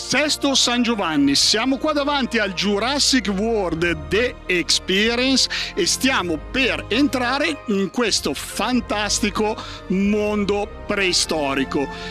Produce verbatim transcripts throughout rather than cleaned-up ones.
Sesto San Giovanni, siamo qua davanti al Jurassic World The Experience e stiamo per entrare in questo fantastico mondo preistorico.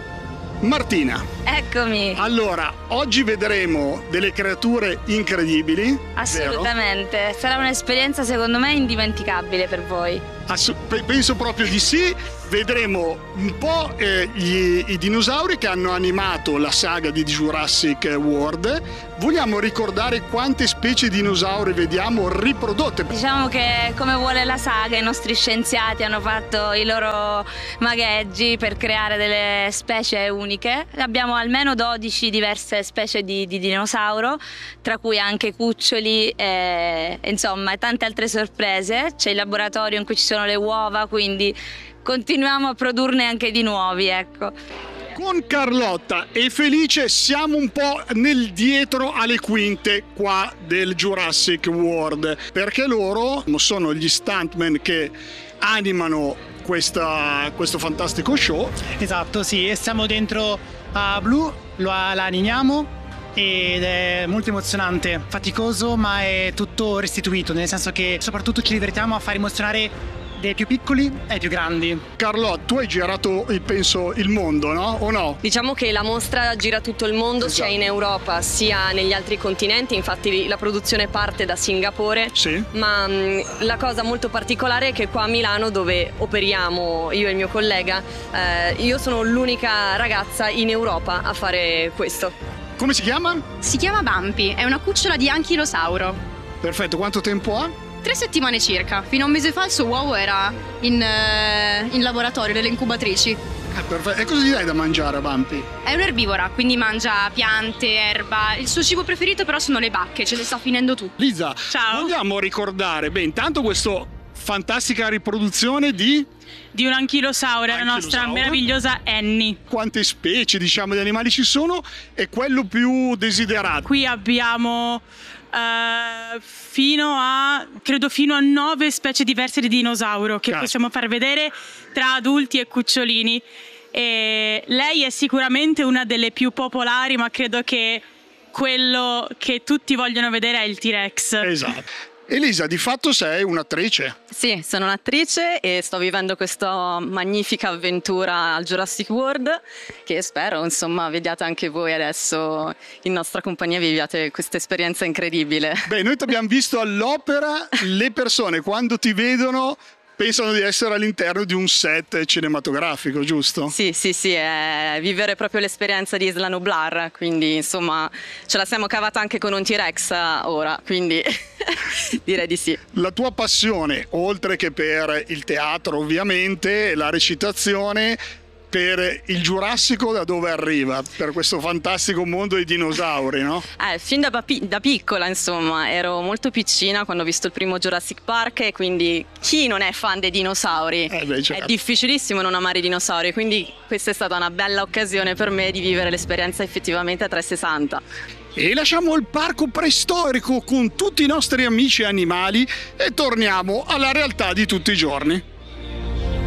Martina. Eccomi. Allora, oggi vedremo delle creature incredibili. Assolutamente, vero? Sarà un'esperienza secondo me indimenticabile per voi. Assu- penso proprio di sì. Vedremo un po' eh, gli, i dinosauri che hanno animato la saga di Jurassic World. Vogliamo ricordare quante specie di dinosauri vediamo riprodotte? Diciamo che, come vuole la saga, i nostri scienziati hanno fatto i loro magheggi per creare delle specie uniche. Abbiamo almeno dodici diverse specie di, di dinosauro, tra cui anche cuccioli e, insomma, e tante altre sorprese. C'è il laboratorio in cui ci sono le uova, quindi continuiamo a produrne anche di nuovi, ecco. Con Carlotta e Felice siamo un po' nel dietro alle quinte qua del Jurassic World, perché loro sono gli stuntman che animano questa, questo fantastico show. Esatto, sì, e siamo dentro a Blue, lo, la animiamo ed è molto emozionante, faticoso, ma è tutto restituito, nel senso che soprattutto ci divertiamo a far emozionare dei più piccoli ai più grandi. Carlo, tu hai girato, penso, il mondo, no? O no? Diciamo che la mostra gira tutto il mondo, esatto. Sia in Europa sia negli altri continenti, infatti la produzione parte da Singapore, sì. Ma mh, la cosa molto particolare è che qua a Milano, dove operiamo io e il mio collega, eh, io sono l'unica ragazza in Europa a fare questo. Come si chiama? Si chiama Bumpy, è una cucciola di anchilosauro. Perfetto, quanto tempo ha? Tre settimane circa. Fino a un mese fa il suo uovo era in, uh, in laboratorio, nelle incubatrici. Eh, perfetto. E cosa gli dai da mangiare a Bumpy? È un'erbivora, quindi mangia piante, erba. Il suo cibo preferito però sono le bacche, ce le sta finendo tutto. Lisa, ciao. Vogliamo ricordare, beh, intanto questa fantastica riproduzione di... di un anchilosauro, la nostra meravigliosa Annie. Quante specie, diciamo, di animali ci sono e quello più desiderato? Qui abbiamo uh, fino a, credo fino a nove specie diverse di dinosauro che Cazzo. possiamo far vedere tra adulti e cucciolini. E lei è sicuramente una delle più popolari, ma credo che quello che tutti vogliono vedere è il T-Rex. Esatto. Elisa, di fatto sei un'attrice. Sì, sono un'attrice e sto vivendo questa magnifica avventura al Jurassic World, che spero, insomma, vediate anche voi adesso in nostra compagnia, viviate questa esperienza incredibile. Beh, noi ti abbiamo visto all'opera, le persone quando ti vedono pensano di essere all'interno di un set cinematografico, giusto? Sì, sì, sì, è vivere proprio l'esperienza di Isla Nublar, quindi insomma ce la siamo cavata anche con un T-Rex ora, quindi direi di sì. La tua passione, oltre che per il teatro ovviamente, la recitazione, per il Giurassico da dove arriva? Per questo fantastico mondo dei dinosauri, no? Eh, fin da, da piccola, insomma, ero molto piccina quando ho visto il primo Jurassic Park e quindi chi non è fan dei dinosauri? Eh beh, certo. È difficilissimo non amare i dinosauri, quindi questa è stata una bella occasione per me di vivere l'esperienza effettivamente a trecentosessanta. E lasciamo il parco preistorico con tutti i nostri amici animali e torniamo alla realtà di tutti i giorni.